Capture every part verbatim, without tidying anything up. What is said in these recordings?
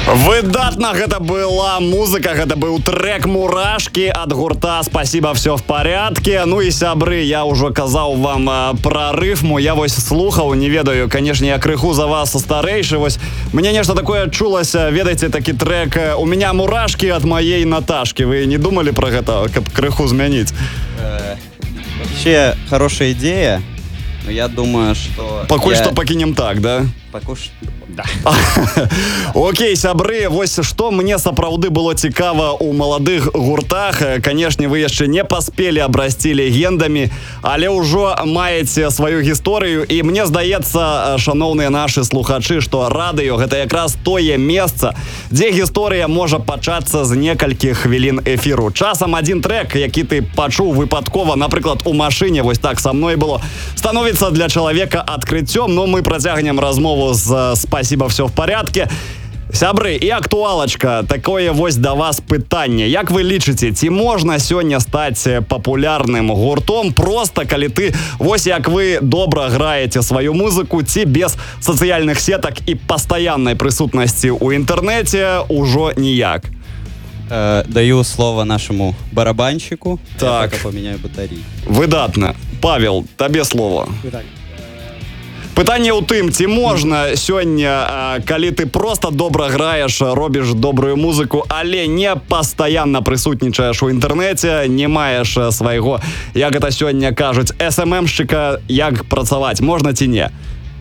Выдатна гэта была музыка, гэта быў трек «Мурашки» ад гурта «Спасибо, все в порядке». Ну і сябры, я ўжо казаў вам э, пра рыфму, я вось слухаў, не ведаю, канешне, я крыху за вас старэйшы, вось мне нешта такое чулася, ведаеце, такі трек «У меня мурашки от моей Наташки». Вы не думали пра гэта, каб крыху змяніць? Э, вообще, хорошая идея, но я думаю, что... Пакуль я... што пакінем так, да? Пакуль што... Да. Окей, сябры, вось што мне сапраўды было цікава ў маладых гуртах. Канешне, вы яшчэ не паспелі абрасці легендамі, але ўжо маеце сваю гісторыю, і мне здаецца, шаноўныя нашы слухачы, што радыё гэта якраз тое месца, дзе гісторыя можа пачацца з некалькіх хвілін эфіру. Часам адзін трек, які ты пачуў выпадкова, напрыклад, у машыне, вось так са мной было, становіцца для чалавека адкрыццём, но мы працягнем размову з «Спасибо, все в порядке». Сябры, і актуалачка, такое вось да вас пытанне. Як вы лічыце, ці можна сёння стаць папулярным гуртом проста, калі ты, вось як вы добра граеце сваю музыку, ці без сацыяльных сетак і пастаяннай прысутнасці ў інтэрнэце ўжо ніяк? Э, даю слово нашему барабанщику. Так. Я пока поменяю батареи. Выдатна. Павел, табе слово. Итак. Пытанне ў тым, ці можна сёння, калі ты проста добра граеш, робіш добрую музыку, але не пастаянна прысутнічаеш у інтэрнэце, не маеш свайго, як гэта сёння кажуць, эс эм эм-шчыка, як працаваць, можна ці не?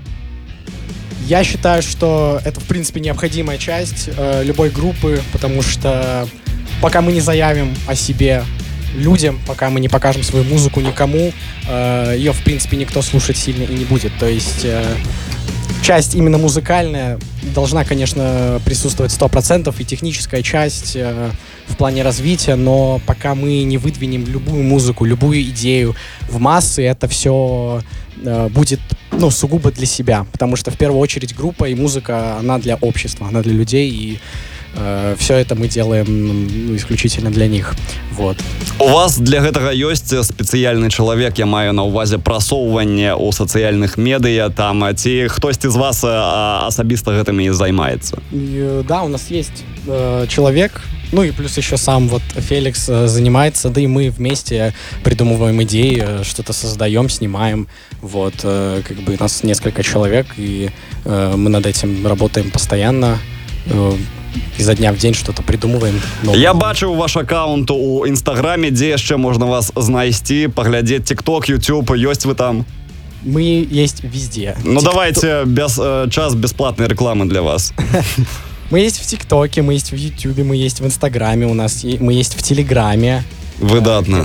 Я считаю, что это, в принципе, необходимая часть э, любой группы, потому что пока мы не заявим о себе людям, пока мы не покажем свою музыку никому, э, ее, в принципе, никто слушать сильно и не будет. То есть э, часть именно музыкальная должна, конечно, присутствовать сто процентов, и техническая часть э, в плане развития, но пока мы не выдвинем любую музыку, любую идею в массы, это все э, будет, ну, сугубо для себя, потому что в первую очередь группа и музыка, она для общества, она для людей, и э, все это мы делаем, ну, исключительно для них. Вот. У вас для гэтага ёсць спецыяльны чалавек, я маю на ўвазе прасоўванне ў сацыяльных медыа, там, ці хтосьці з вас асабіста гэтымі і займаецца? И, да, у нас есть э, человек, ну и плюс еще сам вот Феликс э, занимается, да и мы вместе придумываем идеи, э, что-то создаем, снимаем, вот, э, как бы нас несколько человек, и э, мы над этим работаем постоянно, э, изо дня в день что-то придумываем. Новое. Я бачыў ваш аккаунт у інстаграме, дзе яшчэ можна вас знайсці, паглядзець TikTok, YouTube, ёсць вы там? Мы есть везде. Ну TikTok... давайте без, э, час бесплатной рекламы для вас. Мы есть в ТикТоке, мы есть в Ютубе, мы есть в Инстаграме, у нас мы есть в Телеграме. Выдатно.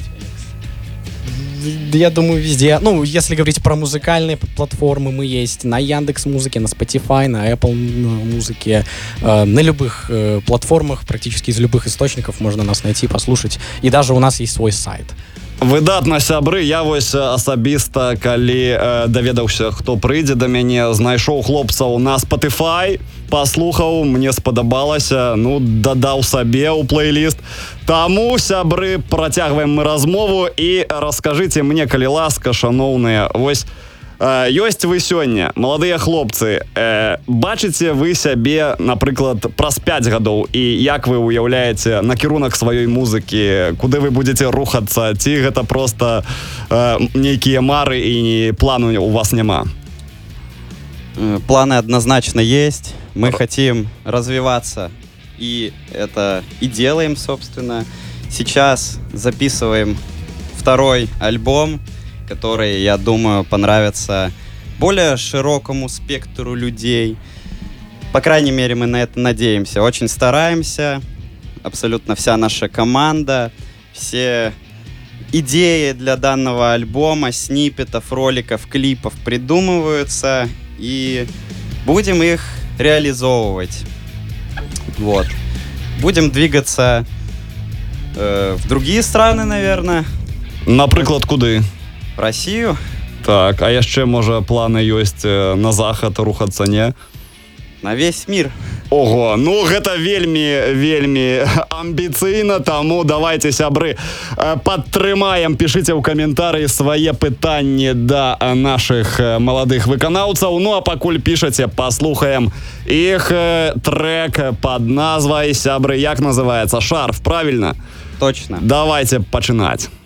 Я думаю, везде. Ну, если говорить про музыкальные платформы, мы есть на Яндекс.Музыке, на Spotify, на Apple музыке, э, на любых э, платформах, практически из любых источников можно нас найти, послушать. И даже у нас есть свой сайт. Выдатна, сябры, я вось асабіста, калі э, даведаўся, хто прыйдзе да мяне, знайшоў хлопцаў на Spotify, паслухаў, мне спадабалася, ну, дадаў сабе ў плейліст. Таму, сябры, працягваем мы размову і раскажыце мне, калі ласка, шаноўныя, вось э, ёсць вы сёння, маладыя хлопцы, э, бачыце вы сябе, напрыклад, праз пяць гадоў, і як вы уяўляеце накірунак сваёй музыкі, куды вы будзеце рухацца, ці гэта проста э, нейкія мары і плану у вас няма? Планы однозначно есть. Мы Р... хотим развиваться, и это и делаем, собственно. Сейчас записываем второй альбом, который, я думаю, понравится более широкому спектру людей. По крайней мере, мы на это надеемся. Очень стараемся. Абсолютно вся наша команда, все идеи для данного альбома, сниппетов, роликов, клипов придумываются, и будем их реализовывать. Вот. Будем двигаться э, в другие страны, наверное. Напрыклад, куды? В Россию. Так, а яшчэ, можа, планы ёсць на захад рухацца, не? На весь мир. Ого, ну гэта вельмі вельмі амбіцыйна, таму давайте, сябры, падтрымаем, пішыце ў каментарыі свае пытанні да нашых маладых выканаўцаў. Ну а пакуль пішаце, паслухаем іх трек пад назвай, сябры, як называецца? Шарф, правильно? Точно. Давайте пачынаць.